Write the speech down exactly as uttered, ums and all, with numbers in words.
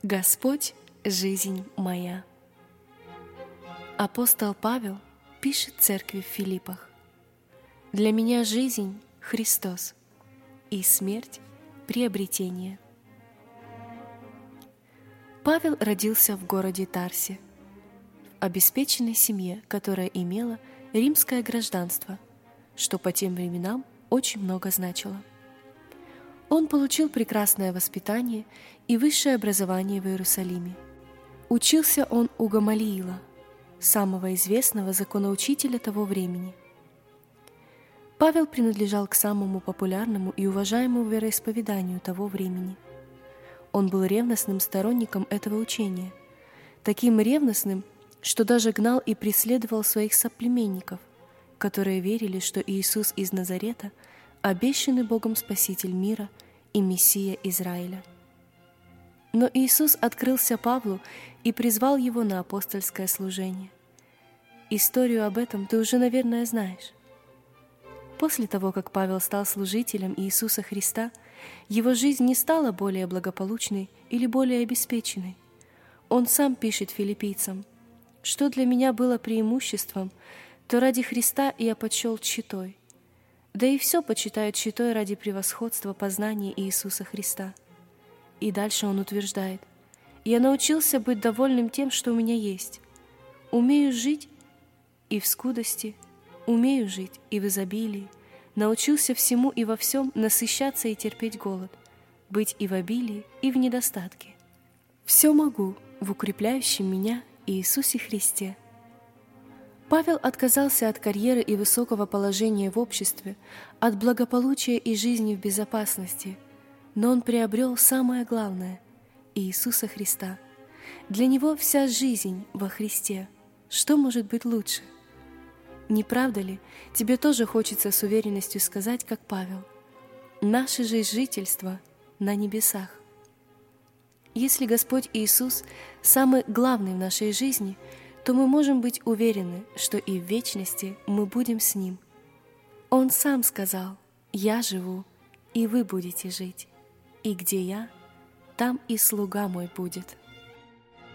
Господь — жизнь моя. Апостол Павел пишет церкви в Филиппах: «Для меня жизнь — Христос, и смерть — приобретение». Павел родился в городе Тарсе, в обеспеченной семье, которая имела римское гражданство, что по тем временам очень много значило. Он получил прекрасное воспитание и высшее образование в Иерусалиме. Учился он у Гамалиила, самого известного законоучителя того времени. Павел принадлежал к самому популярному и уважаемому вероисповеданию того времени. Он был ревностным сторонником этого учения, таким ревностным, что даже гнал и преследовал своих соплеменников, которые верили, что Иисус из Назарета – обещанный Богом Спаситель мира и Мессия Израиля. Но Иисус открылся Павлу и призвал его на апостольское служение. Историю об этом ты уже, наверное, знаешь. После того, как Павел стал служителем Иисуса Христа, его жизнь не стала более благополучной или более обеспеченной. Он сам пишет филиппийцам: «Что для меня было преимуществом, то ради Христа я почел тщетой. Да и все почитают тщетой ради превосходства познания Иисуса Христа». И дальше он утверждает: «Я научился быть довольным тем, что у меня есть. Умею жить и в скудости, умею жить и в изобилии. Научился всему и во всем насыщаться и терпеть голод, быть и в обилии, и в недостатке. Все могу в укрепляющем меня Иисусе Христе». Павел отказался от карьеры и высокого положения в обществе, от благополучия и жизни в безопасности, но он приобрел самое главное – Иисуса Христа. Для него вся жизнь во Христе. Что может быть лучше? Не правда ли, тебе тоже хочется с уверенностью сказать, как Павел: «Наше же жительство на небесах». Если Господь Иисус самый главный в нашей жизни, то мы можем быть уверены, что и в вечности мы будем с Ним. Он сам сказал: «Я живу, и вы будете жить, и где я, там и слуга мой будет».